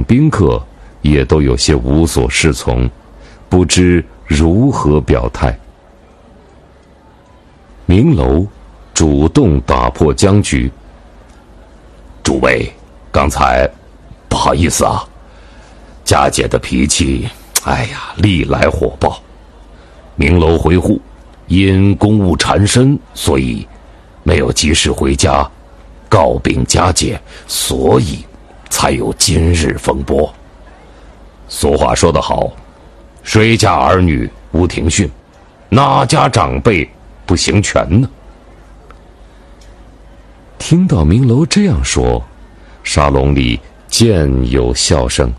宾客也都有些无所适从，不知如何表态。明楼主动打破僵局：“ 诸位，刚才不好意思啊，佳姐的脾气，历来火爆。明楼回沪，因公务缠身，所以没有及时回家告禀佳姐，所以才有今日风波。俗话说得好，谁家儿女无庭训，哪家长辈不行权呢？” 听到明楼这样说，沙龙里渐有笑声。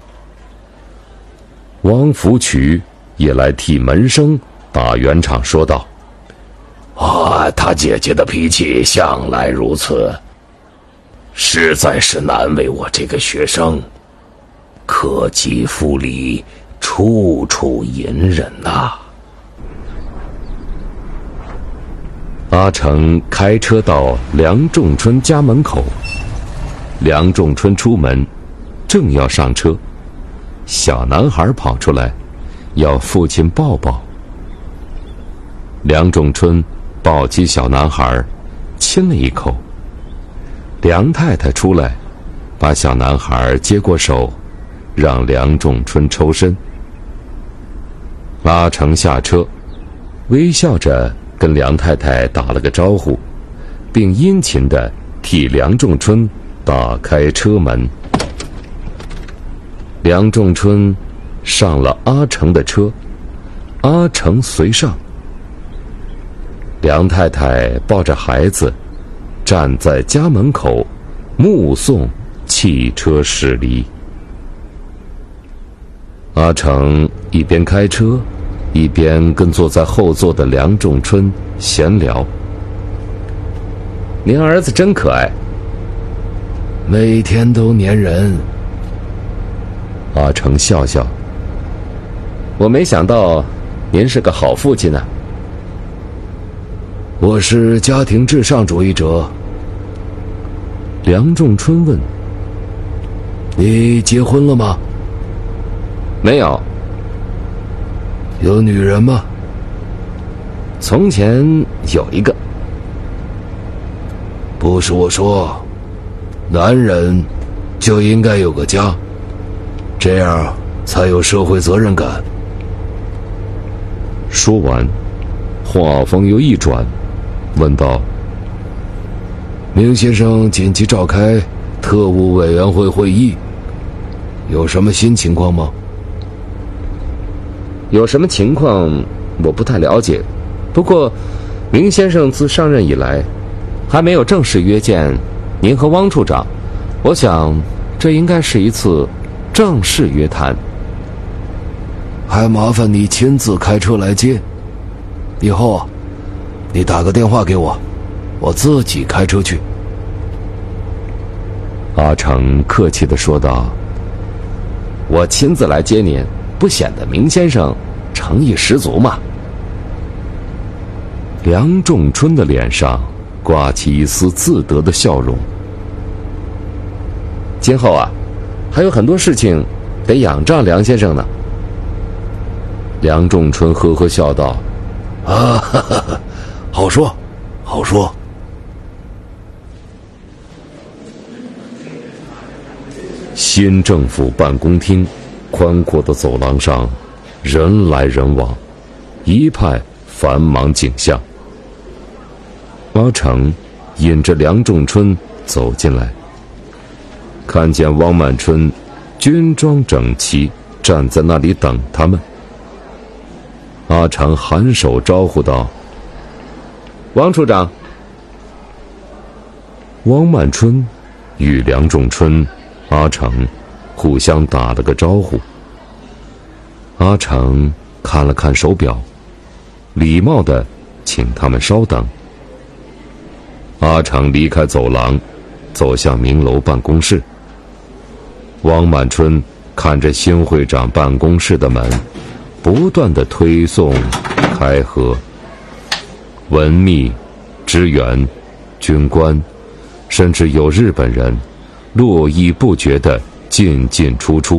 汪福渠也来替门生打圆场，说道：“ 他姐姐的脾气向来如此，实在是难为我这个学生，克己复礼，处处隐忍呐。” 阿成开车到梁仲春家门口，梁仲春出门，正要上车，小男孩跑出来，要父亲抱抱。梁仲春抱起小男孩，亲了一口。梁太太出来，把小男孩接过手，让梁仲春抽身。阿成下车，微笑着跟梁太太打了个招呼，并殷勤地替梁仲春打开车门。梁仲春上了阿成的车，阿成随上。梁太太抱着孩子，站在家门口，目送汽车驶离。阿成一边开车，一边跟坐在后座的梁仲春闲聊：“您儿子真可爱， 每天都粘人。” 阿成笑笑：“我没想到您是个好父亲呢。”“ 我是家庭至上主义者。” 梁仲春问：“ 你结婚了吗？”“ 没有。”“ 有女人吗？”“ 从前有一个。”“ 不是我说，男人就应该有个家，这样才有社会责任感。” 说完，话锋又一转，问道：“ 明先生紧急召开特务委员会会议，有什么新情况吗？”“ 有什么情况我不太了解，不过明先生自上任以来，还没有正式约见您和汪处长，我想这应该是一次正式约谈。”“ 还麻烦你亲自开车来接，以后你打个电话给我，我自己开车去。” 阿成客气地说道：“我亲自来接您，不显得明先生诚意十足吗？”梁仲春的脸上挂起一丝自得的笑容。“今后还有很多事情得仰仗梁先生呢。”梁仲春呵呵笑道：“ 好说，好说。” 新政府办公厅宽阔的走廊上，人来人往，一派繁忙景象。阿成引着梁仲春走进来，看见汪满春军装整齐站在那里等他们。阿成颔首招呼道：“汪处长。”汪满春与梁仲春、阿成互相打了个招呼。阿成看了看手表，礼貌地请他们稍等。阿成离开走廊，走向明楼办公室。汪满春看着新会长办公室的门，不断地推送开合。文秘、职员、军官，甚至有日本人，络绎不绝地进进出出。